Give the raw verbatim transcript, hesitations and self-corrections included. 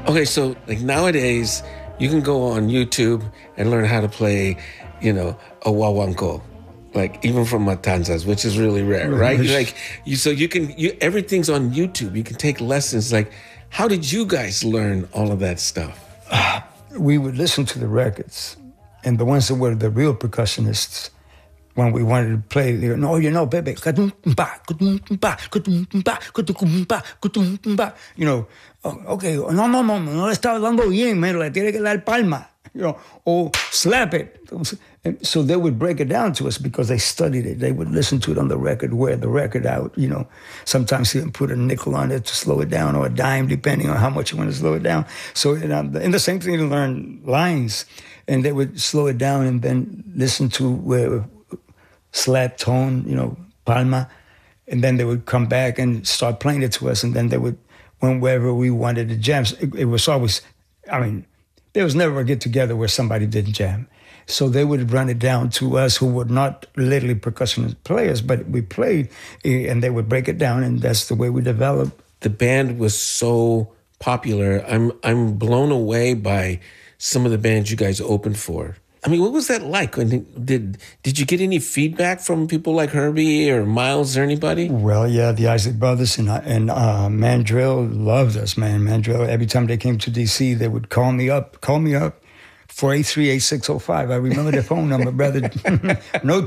Okay, so like nowadays, you can go on YouTube and learn how to play, you know, a wawanko, like even from Matanzas, which is really rare, right? Like you, so you can, you everything's on YouTube. You can take lessons. Like, how did you guys learn all of that stuff? Uh, we would listen to the records, and the ones that were the real percussionists. When we wanted to play, they go, no, you know, baby, you know, oh, okay, no, no, no, no le está dando bien, man, le tiene que dar palma, you know, or slap it. And so they would break it down to us because they studied it. They would listen to it on the record, wear the record out, you know. Sometimes they would put a nickel on it to slow it down or a dime, depending on how much you want to slow it down. So, and, um, and the same thing to learn lines, and they would slow it down and then listen to where, slap tone, you know, palma, and then they would come back and start playing it to us, and then they would, whenever we wanted to jam, it, it was always, I mean, there was never a get-together where somebody didn't jam. So they would run it down to us who were not literally percussion players, but we played, and they would break it down, and that's the way we developed. The band was so popular. I'm I'm blown away by some of the bands you guys opened for. I mean, what was that like? Did did you get any feedback from people like Herbie or Miles or anybody? Well, yeah, the Isley Brothers and and uh, Mandrill loved us, man. Mandrill, every time they came to D C, they would call me up, call me up, four eight three, eight six zero five. I remember their phone number, brother. No